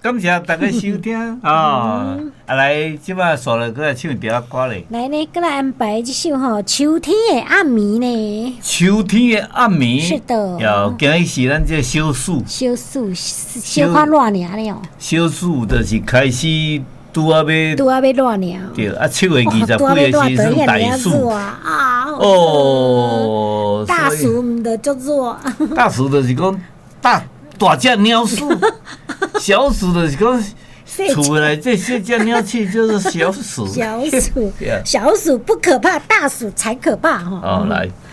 感谢大家收听啊！来，即摆刷了，过来唱一条歌咧。 来呢，过来安排这首吼《秋天的暗暝》呢。 秋天的暗暝。 是的。 哟，今日是咱这小暑。 小花热尔了。 小暑就是开始拄啊要热了。 对，7月29的时算大暑啊。 哦。 大暑唔得叫做。 大暑就是讲大只鸟鼠，小暑就是讲厝内这些只鸟鼠就是小暑。 小暑不可怕，大暑才可怕哦，来。